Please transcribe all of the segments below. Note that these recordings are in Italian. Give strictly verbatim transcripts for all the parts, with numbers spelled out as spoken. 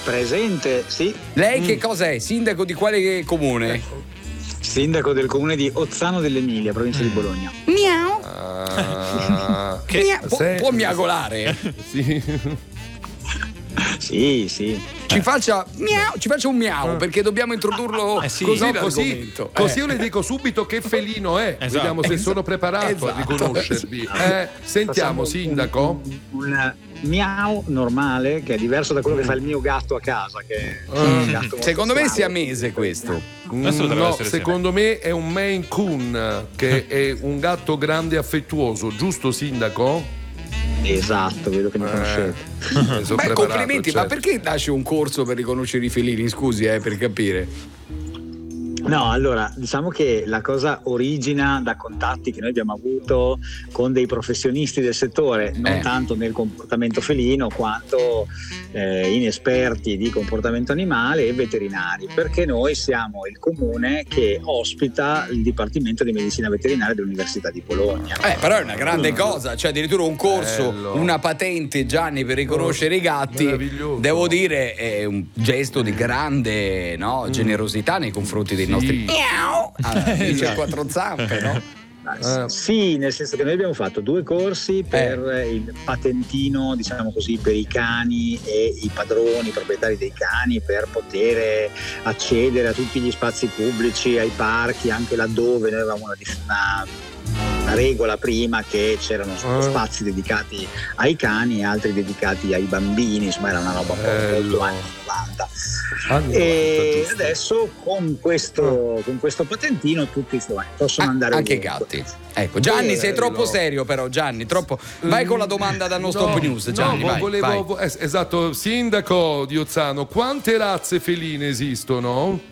Presente, sì. Lei Mm. che cosa è? Sindaco di quale comune? Sindaco del comune di Ozzano dell'Emilia, provincia di Bologna. Miau. Ah, Che... Miau. Può, se- può miagolare? sì. Sì, sì. Ci faccia miau, ci faccia un miau, perché dobbiamo introdurlo Eh sì. così, No, così, l'argomento. così Eh. io le dico subito che felino è. Esatto. Vediamo se Esatto. sono preparato Esatto. a riconoscervi. Eh, sentiamo, Facciamo sindaco. Un, un miau normale che è diverso da quello che fa il mio gatto a casa. Che è un gatto molto Secondo me strano. sia mese questo. Questo dovrebbe No, essere secondo me è un Maine Coon, che è un gatto grande e affettuoso, giusto sindaco? Esatto, vedo che mi conoscete. Eh, sono Beh, preparato, complimenti, ma certo. perché nasce un corso per riconoscere i felini? Scusi, eh, per capire. No, allora, diciamo che la cosa origina da contatti che noi abbiamo avuto con dei professionisti del settore, non Eh. tanto nel comportamento felino quanto eh, inesperti di comportamento animale e veterinari, perché noi siamo il comune che ospita il Dipartimento di Medicina Veterinaria dell'Università di Bologna. Eh, però è una grande cosa, cioè addirittura un corso, Bello. una patente, Gianni, per riconoscere i gatti. Meraviglioso. Devo dire, è un gesto di grande, no, generosità nei confronti dei Sì. nostri miau, amici a quattro zampe, no? Ah, Eh. Sì, nel senso che noi abbiamo fatto due corsi per il patentino, diciamo così, per i cani e i padroni, i proprietari dei cani, per poter accedere a tutti gli spazi pubblici, ai parchi, anche laddove noi avevamo una, una, una regola prima che c'erano Eh. spazi dedicati ai cani e altri dedicati ai bambini, insomma era una roba un po' Bello. molto anni novanta. Anni E novanta, giusto. adesso con questo, con questo patentino tutti insomma, possono Ah, andare anche i ovunque. gatti. Ecco, Gianni, sei Bello. troppo serio, però, Gianni, troppo. Vai con la domanda da non stop No, news, Gianni. no, vai, volevo, vai. vo- es- esatto, sindaco di Ozzano, quante razze feline esistono?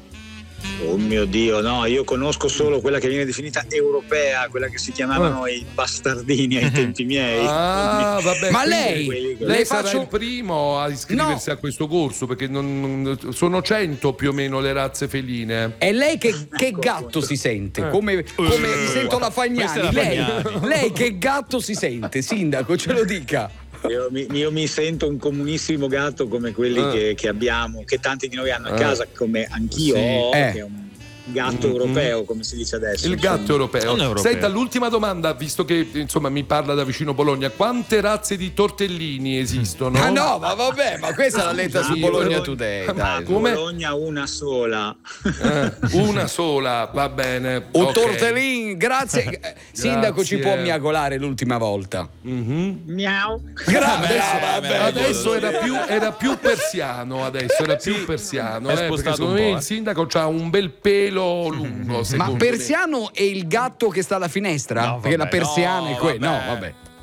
Oh mio Dio, no, io conosco solo quella che viene definita europea, quella che si chiamavano i bastardini ai tempi miei. Ah, vabbè. Ma quindi lei- quelli che- lei lei sarà faccio- il primo a iscriversi No. a questo corso, perché non- non- sono cento più o meno le razze feline. E lei che, che gatto si sente? Come, come mi sento la Questa è Fagnani. la Lei, Fagnani. lei che gatto si sente? Sindaco, ce lo dica. Io mi, io mi sento un comunissimo gatto come quelli Ah. che, che abbiamo, che tanti di noi hanno a Ah. casa, come anch'io Sì. ho, Eh. che è un gatto Mm-hmm. europeo, come si dice adesso. Il insomma. gatto europeo. Non europeo. Senta, l'ultima domanda, visto che insomma mi parla da vicino Bologna, quante razze di tortellini esistono? Ah no, ma vabbè, ma questa l'ha letta su Sì, Bologna Bologna- Today. A Dai. come? Bologna una sola. Eh, una sola, va bene. Un ok. tortellin, grazie. Eh, Sindaco, ci Grazie. può miagolare l'ultima volta. Mhm. Miau. Grazie. Vabbè, vabbè, Adesso vabbè. era più, era più persiano, adesso era più persiano, è eh, perché spostato secondo un me po', eh. il sindaco ha un bel pelo lungo. Ma secondo me. Persiano è il gatto che sta alla finestra? No, Perché la vabbè, persiana no, è quella. No, vabbè. vabbè.